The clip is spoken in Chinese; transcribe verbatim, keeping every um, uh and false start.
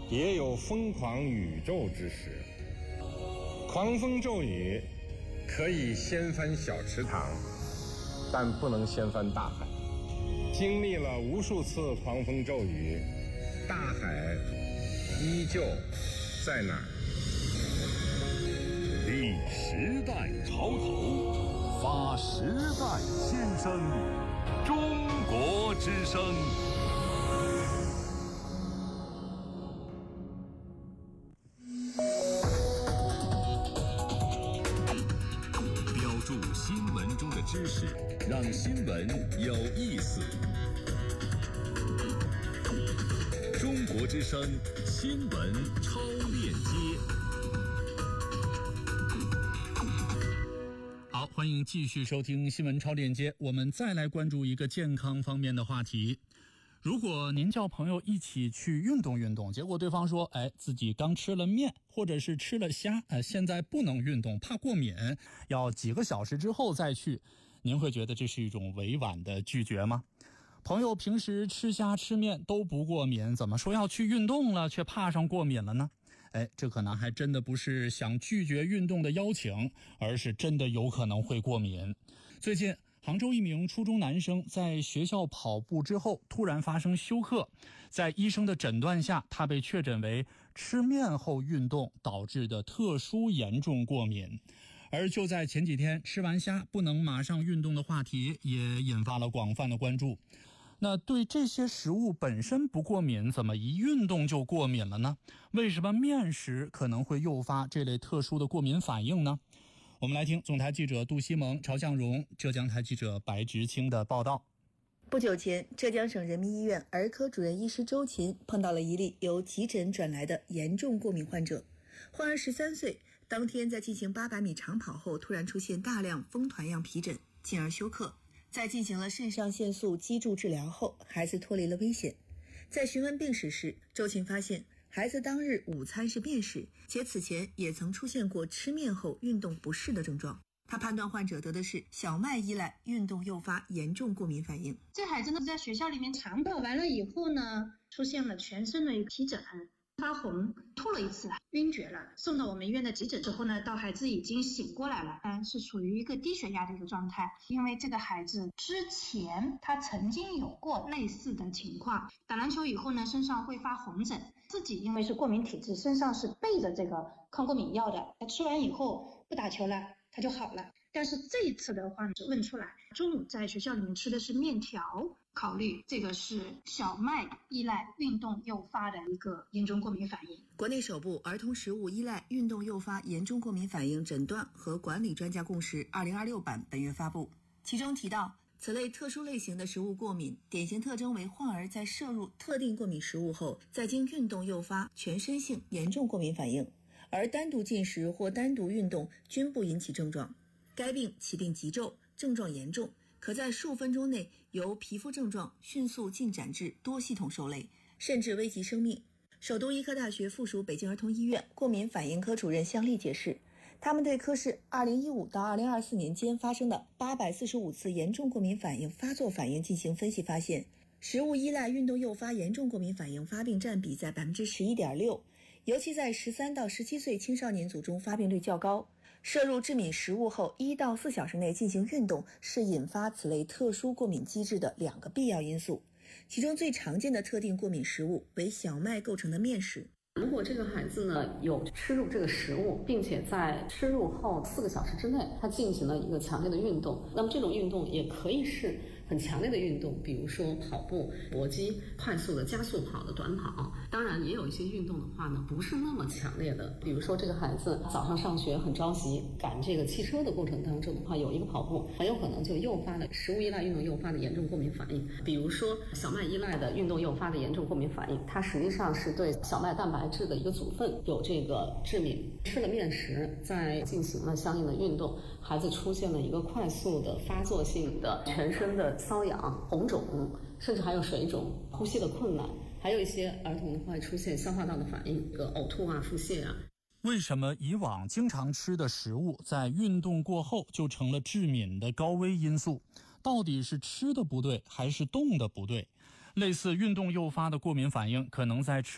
也有疯狂宇宙之时。狂风骤雨可以掀翻小池塘，但不能掀翻大海。经历了无数次狂风骤雨，大海依旧在哪儿？ 立时代潮头，发时代先声，中国之声。标注新闻中的知识，让新闻有意思。中国之声新闻超链接。 好，欢迎继续收听新闻超链接。我们再来关注一个健康方面的话题。如果您叫朋友一起去运动运动，结果对方说，哎，自己刚吃了面，或者是吃了虾，呃，现在不能运动，怕过敏，要几个小时之后再去，您会觉得这是一种委婉的拒绝吗？朋友平时吃虾吃面都不过敏，怎么说要去运动了却怕上过敏了呢？哎，这可能还真的不是想拒绝运动的邀请，而是真的有可能会过敏。最近杭州一名初中男生在学校跑步之后突然发生休克，在医生的诊断下，他被确诊为吃面后运动导致的特殊严重过敏。而就在前几天，吃完虾不能马上运动的话题也引发了广泛的关注。那对这些食物本身不过敏，怎么一运动就过敏了呢？为什么面食可能会诱发这类特殊的过敏反应呢？我们来听总台记者杜西蒙、曹向荣、浙江台记者白直清的报道。 不久前，浙江省人民医院儿科主任医师周琴碰到了一例由急诊转来的严重过敏患者。患儿十三岁，当天在进行八百米长跑后，突然出现大量风团样皮疹，进而休克。在进行了肾上腺素激注治疗后，孩子脱离了危险。在询问病史时，周琴发现孩子当日午餐是面食，且此前也曾出现过吃面后运动不适的症状。他判断患者得的是小麦依赖运动诱发严重过敏反应。 这孩子呢，在学校里面长跑完了以后呢，出现了全身的皮疹，发红，吐了一次，晕厥了。送到我们医院的急诊之后呢，到孩子已经醒过来了，但是处于一个低血压的一个状态。因为这个孩子之前他曾经有过类似的情况，打篮球以后呢，身上会发红疹，自己因为是过敏体质，身上是备着这个抗过敏药的，他吃完以后不打球了，他就好了。但是这一次的话是问出来，中午在学校里面吃的是面条，考虑这个是小麦依赖运动诱发的一个严重过敏反应。 国内首部儿童食物依赖运动诱发严重过敏反应诊断和管理专家共识二零二六版本月发布，其中提到，此类特殊类型的食物过敏典型特征为患儿在摄入特定过敏食物后，再经运动诱发全身性严重过敏反应，而单独进食或单独运动均不引起症状。该病起病急骤，症状严重，可在数分钟内由皮肤症状迅速进展至多系统受累，甚至危及生命。首都医科大学附属北京儿童医院过敏反应科主任向丽解释，他们对科室二零一五到二零二四年间发生的八百四十五次严重过敏反应发作反应进行分析，发现食物依赖运动诱发严重过敏反应发病占比在 百分之十一点六， 尤其在十三到十七岁青少年组中发病率较高。摄入致敏食物后一到四小时内进行运动是引发此类特殊过敏机制的两个必要因素，其中最常见的特定过敏食物为小麦构成的面食。 如果这个孩子呢有吃入这个食物，并且在吃入后四个小时之内他进行了一个强烈的运动，那么这种运动也可以是很强烈的运动，比如说跑步、搏击、快速的加速跑的短跑。当然也有一些运动的话呢不是那么强烈的，比如说这个孩子早上上学很着急，赶这个汽车的过程当中的话，有一个跑步很有可能就诱发了食物依赖运动诱发的严重过敏反应。比如说小麦依赖的运动诱发的严重过敏反应，它实际上是对小麦蛋白质的一个组分有这个致敏。吃了面食，在进行了相应的运动，孩子出现了一个快速的发作性的全身的瘙痒、红肿，甚至还有水肿、呼吸的困难，还有一些儿童会出现消化道的反应，个呕吐啊、腹泻啊。 为什么以往经常吃的食物在运动过后就成了致敏的高危因素？到底是吃的不对还是动的不对？类似运动诱发的过敏反应可能在吃